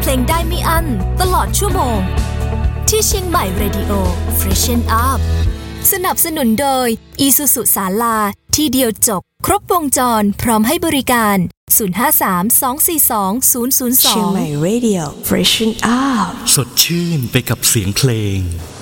เพลงได้ไม่อั้นตลอดชั่วโมงที่เชียงใหม่ Radio Freshen Up สนับสนุนโดย Isuzu ศาลาที่เดียวจบครบวงจรพร้อมให้บริการ053-242-002 เชียงใหม่ Radio Freshen Up สดชื่นไปกับเสียงเพลง